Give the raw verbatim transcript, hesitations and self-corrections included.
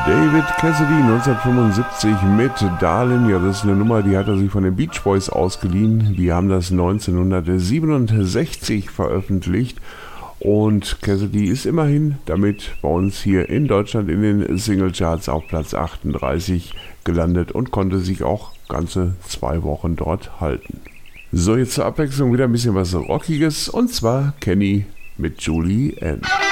David Cassidy neunzehnhundertfünfundsiebzig mit Darlin'. Ja, das ist eine Nummer, die hat er sich von den Beach Boys ausgeliehen. Die haben das neunzehnhundertsiebenundsechzig veröffentlicht. Und Cassidy ist immerhin damit bei uns hier in Deutschland in den Singlecharts auf Platz achtunddreißig gelandet und konnte sich auch ganze zwei Wochen dort halten. So, jetzt zur Abwechslung wieder ein bisschen was Rockiges, und zwar Kenny mit Julie Ann.